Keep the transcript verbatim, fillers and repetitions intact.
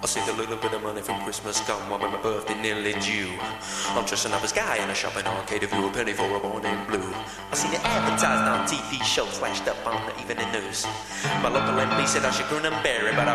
I saved a little bit of money from Christmas gone, while my birthday nearly due. I'm dressing up as Guy in a shopping arcade, if you a penny for a morning blue. I seen it advertised on T V shows, flashed up on the evening news. My local M P said I should grin and bear it, but I